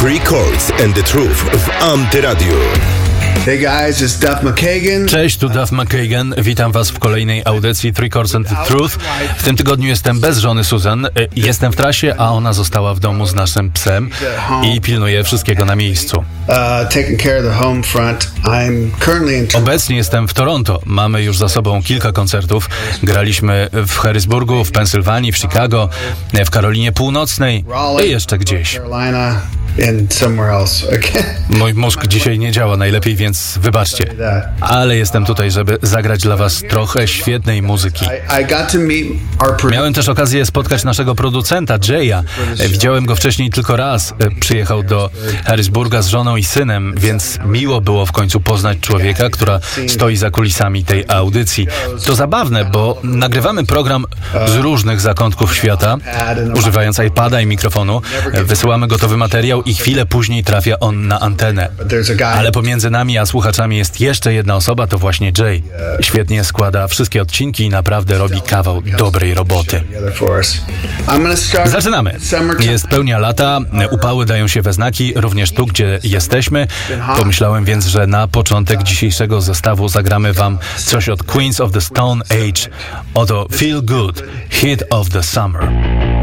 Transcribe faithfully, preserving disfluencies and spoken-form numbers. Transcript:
Three Chords and the Truth w Antyradiu. Hey guys, it's Duff McKagan. Cześć, tu Duff McKagan. Witam was w kolejnej audycji Three Chords and the Truth. W tym tygodniu jestem bez żony Susan. Jestem w trasie, a ona została w domu z naszym psem i pilnuje wszystkiego na miejscu. Obecnie jestem w Toronto. Mamy już za sobą kilka koncertów. Graliśmy w Harrisburgu, w Pensylwanii, w Chicago, w Karolinie Północnej i jeszcze gdzieś. Mój mózg dzisiaj nie działa najlepiej, więc wybaczcie. Ale jestem tutaj, żeby zagrać dla was trochę świetnej muzyki. Miałem też okazję spotkać naszego producenta, Jaya. Widziałem go wcześniej tylko raz. Przyjechał do Harrisburga z żoną i synem, więc miło było w końcu poznać człowieka, która stoi za kulisami tej audycji. To zabawne, bo nagrywamy program z różnych zakątków świata, używając iPada i mikrofonu. Wysyłamy gotowy materiał i chwilę później trafia on na antenę. Ale pomiędzy nami a słuchaczami jest jeszcze jedna osoba, to właśnie Jay. Świetnie składa wszystkie odcinki i naprawdę robi kawał dobrej roboty. Zaczynamy. Jest pełnia lata, upały dają się we znaki, również tu, gdzie jesteśmy. Pomyślałem więc, że na początek dzisiejszego zestawu zagramy wam coś od Queens of the Stone Age. Oto Feel Good, Hit of the Summer.